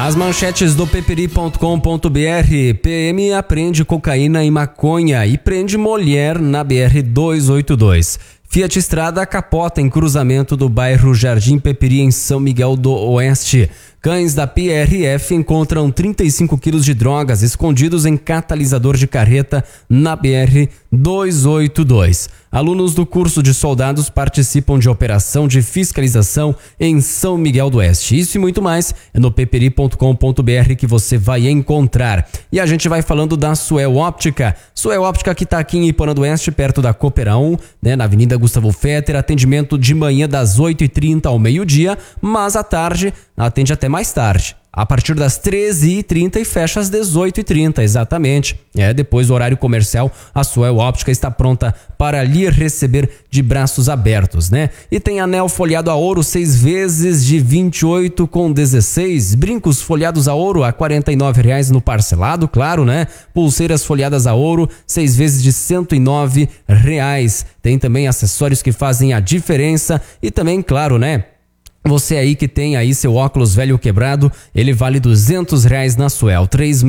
As manchetes do peperi.com.br. PM apreende cocaína e maconha e prende mulher na BR-282. Fiat Estrada capota em cruzamento do bairro Jardim Peperi, em São Miguel do Oeste. Cães da PRF encontram 35 quilos de drogas escondidos em catalisador de carreta na BR-282. Alunos do curso de soldados participam de operação de fiscalização em São Miguel do Oeste. Isso e muito mais é no peperi.com.br que você vai encontrar. E a gente vai falando da Suel Óptica. Suel Óptica que está aqui em Iporã do Oeste, perto da Cooperão, né, na Avenida Gustavo Fetter. Atendimento de manhã das 8h30 ao meio-dia, mas à tarde atende até mais tarde, a partir das 13h30 e fecha às 18h30, exatamente. Depois do horário comercial, a Suel Óptica está pronta para lhe receber de braços abertos, né? E tem anel folhado a ouro 6 vezes de 28,16, brincos folhados a ouro a R$ 49,00 no parcelado, claro, né? Pulseiras folhadas a ouro 6 vezes de R$ 109,00. Tem também acessórios que fazem a diferença e também, claro, né? Você aí que tem aí seu óculos velho quebrado, ele vale R$200 na Suel,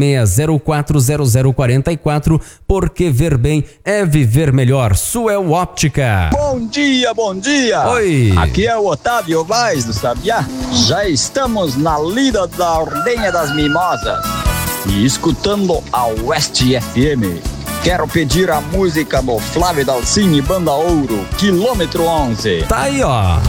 36040044, porque ver bem é viver melhor. Suel Óptica. Bom dia, bom dia. Oi. Aqui é o Otávio Vaz do Sabiá. Já estamos na lida da Ordenha das Mimosas e escutando a Oeste FM. Quero pedir a música do Flávio Dalcini, Banda Ouro, quilômetro 11. Tá aí, ó.